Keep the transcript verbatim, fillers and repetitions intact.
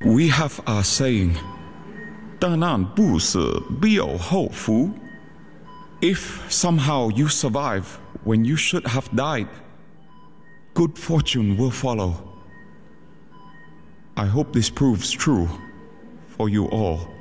We have a saying, 大难不死必有后福. If somehow you survive when you should have died, good fortune will follow. I hope this proves true for you all.